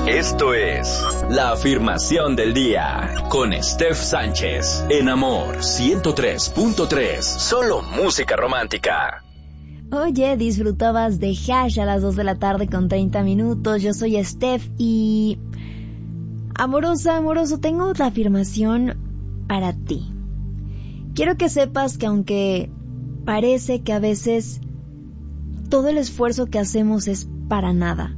Esto es La Afirmación del Día con Steph Sánchez en Amor 103.3. Solo música romántica. Oye, disfrutabas de Hash a las 2 de la tarde con 30 minutos. Yo soy Steph y... amoroso, tengo otra afirmación para ti. Quiero que sepas que aunque parece que a veces todo el esfuerzo que hacemos es para nada,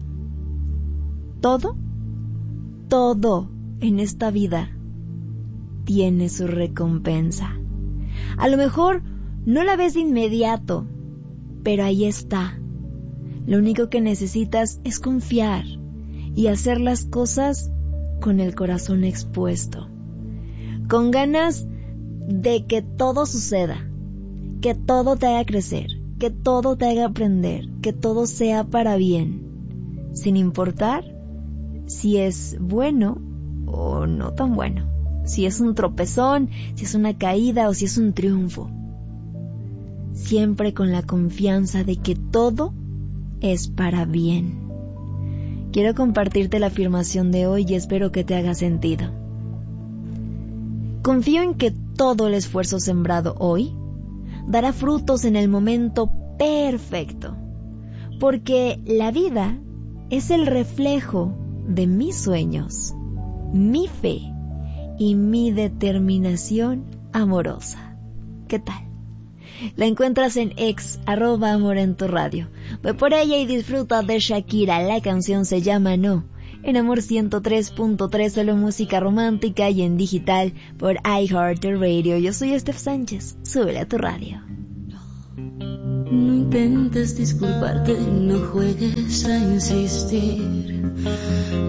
todo en esta vida tiene su recompensa. A lo mejor no la ves de inmediato, pero ahí está. Lo único que necesitas es confiar y hacer las cosas con el corazón expuesto, con ganas de que todo suceda, que todo te haga crecer, que todo te haga aprender, que todo sea para bien, sin importar si es bueno o no tan bueno, si es un tropezón, si es una caída o si es un triunfo. Siempre con la confianza de que todo es para bien. Quiero compartirte la afirmación de hoy y espero que te haga sentido. Confío en que todo el esfuerzo sembrado hoy dará frutos en el momento perfecto, porque la vida es el reflejo de mis sueños, mi fe y mi determinación amorosa. ¿Qué tal? La encuentras en @Amor en tu radio. Ve por ella y disfruta de Shakira. La canción se llama No. En Amor 103.3, solo música romántica y en digital por iHeartRadio. Yo soy Steph Sánchez. Súbele a tu radio. No intentes disculparte, no juegues a insistir.